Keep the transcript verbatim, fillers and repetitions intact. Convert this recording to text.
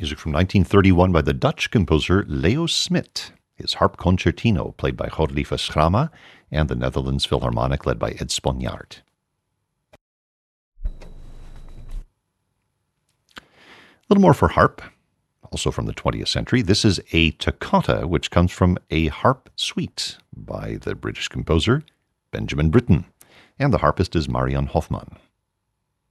Music from nineteen thirty-one by the Dutch composer Leo Smit. His harp concertino, played by Godlieve Schrama, and the Netherlands Philharmonic, led by Ed Sponjaard. A little more for harp, also from the twentieth century. This is a toccata, which comes from a harp suite by the British composer Benjamin Britten, and the harpist is Marianne Hoffman.